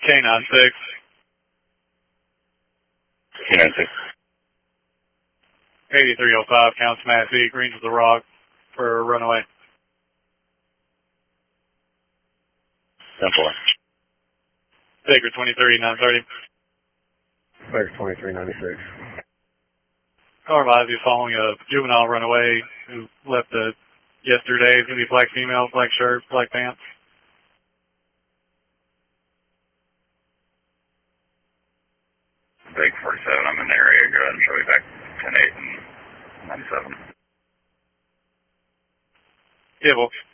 K96. K96. 8305, Counts Massey, Greens of the Rock for runaway. 10-4. Baker 23, 930. Baker 23, 96. Car advise you following a juvenile runaway who left yesterday. It's going to be black female, black shirt, black pants. Big 47, I'm in the area. Go ahead and show me back 10-8 and 97. Yeah, well.